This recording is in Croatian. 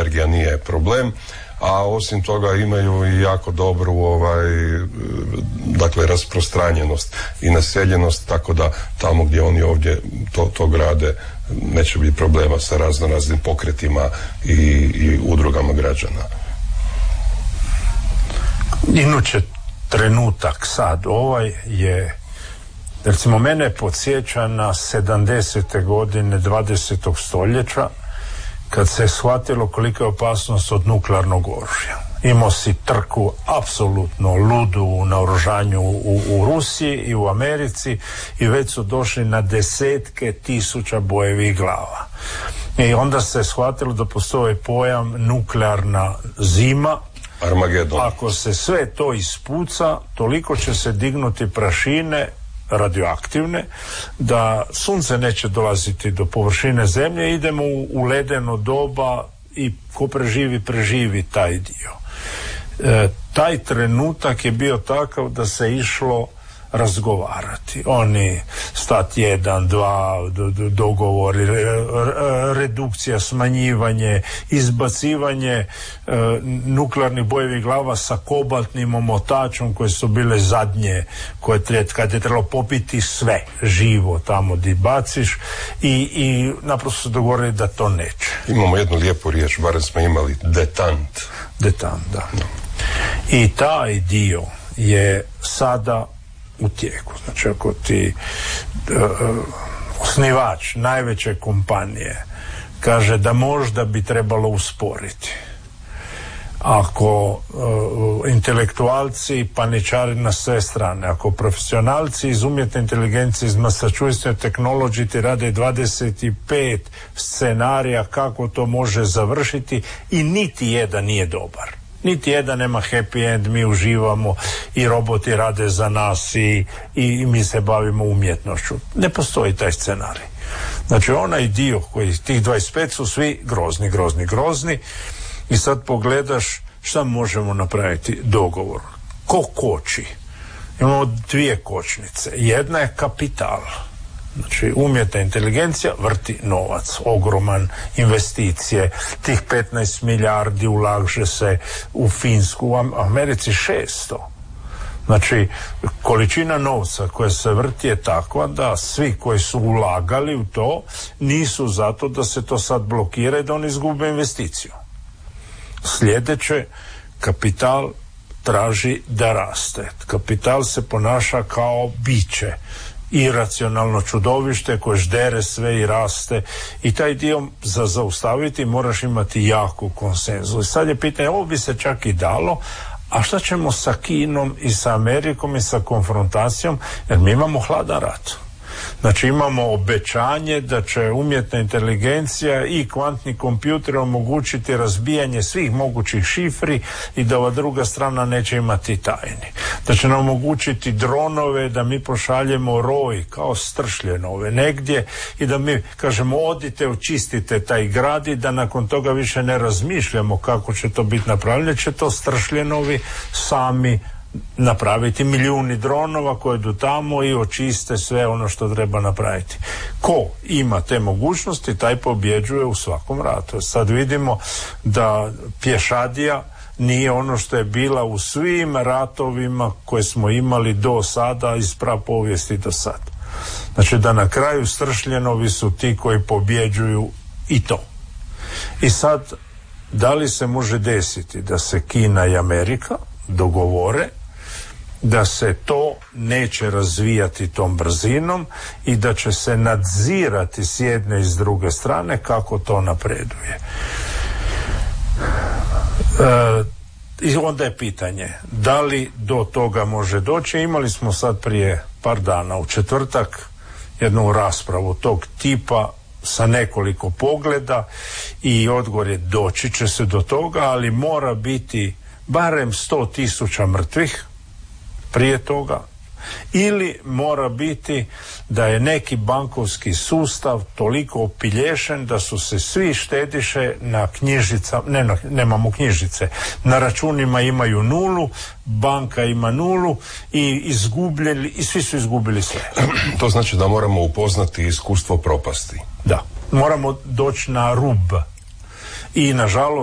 energija nije problem, a osim toga imaju i jako dobru dakle rasprostranjenost i naseljenost, tako da tamo gdje oni ovdje to grade neće biti problema sa raznim pokretima i udrugama građana. Inače, trenutak sad je, recimo, mene podsjeća na 70. godine 20. stoljeća, kad se shvatilo kolika je opasnost od nuklearnog oružja. Imao si trku apsolutno ludu u naoružanju u Rusiji i u Americi i već su došli na desetke tisuća bojevih glava. I onda se shvatilo da postoji pojam nuklearna zima. Armagedon. Ako se sve to ispuca, toliko će se dignuti prašine radioaktivne, da sunce neće dolaziti do površine zemlje, idemo u ledeno doba i ko preživi taj dio. Taj trenutak je bio takav da se išlo razgovarati. Oni stat 1, 2, dogovori, redukcija, smanjivanje, izbacivanje nuklearnih bojevih glava sa kobaltnim omotačom koje su bile zadnje, kad je trebalo popiti sve živo tamo di baciš i naprosto su dogovorili da to neće. Imamo jednu lijepu riječ, barem smo imali, detant. Detant, da. No. I taj dio je sada u tijeku. Znači, ako ti osnivač najveće kompanije kaže da možda bi trebalo usporiti, ako intelektualci paničari na sve strane, ako profesionalci iz umjetne inteligencije iz Massachusetts Technology ti rade 25 scenarija kako to može završiti i niti jedan nije dobar. Niti jedan nema happy end, mi uživamo i roboti rade za nas i mi se bavimo umjetnošću. Ne postoji taj scenarij. Znači, onaj dio koji tih 25 su svi grozni i sad pogledaš šta možemo napraviti. Dogovor. Ko koči? Imamo dvije kočnice. Jedna je kapital. Znači, umjetna inteligencija vrti novac, ogroman, investicije, tih 15 milijardi ulaže se u Finsku, u Americi 600. Znači, količina novca koja se vrti je takva da svi koji su ulagali u to nisu zato da se to sad blokira i da oni izgube investiciju. Sljedeće, kapital traži da raste. Kapital se ponaša kao biće, iracionalno čudovište koje ždere sve i raste, i taj dio za zaustaviti moraš imati jaku konsenzus. Sad je pitanje, ovo bi se čak i dalo, a šta ćemo sa Kinom i sa Amerikom i sa konfrontacijom, jer mi imamo hladan rat. Znači, imamo obećanje da će umjetna inteligencija i kvantni kompjuter omogućiti razbijanje svih mogućih šifri i da ova druga strana neće imati tajni. Da će nam omogućiti dronove, da mi pošaljemo roj kao stršljenove negdje i da mi kažemo odite, očistite taj grad i da nakon toga više ne razmišljamo kako će to biti napravljeno, će to stršljenovi sami napraviti, milijuni dronova koji idu tamo i očiste sve ono što treba napraviti. Ko ima te mogućnosti, taj pobjeđuje u svakom ratu. Sad vidimo da pješadija nije ono što je bila u svim ratovima koje smo imali do sada, iz prapovijesti do sada. Znači da na kraju stršljenovi su ti koji pobjeđuju i to. I sad, da li se može desiti da se Kina i Amerika dogovore da se to neće razvijati tom brzinom i da će se nadzirati s jedne i s druge strane kako to napreduje. I onda je pitanje, da li do toga može doći? Imali smo sad prije par dana u četvrtak jednu raspravu tog tipa sa nekoliko pogleda i odgovor je doći će se do toga, ali mora biti barem 100.000 mrtvih prije toga, ili mora biti da je neki bankovski sustav toliko opilješen da su se svi štediše na knjižicama, nemamo knjižice, na računima imaju nulu, banka ima nulu i svi su izgubili sve. To znači da moramo upoznati iskustvo propasti. Da, moramo doći na rub i nažalost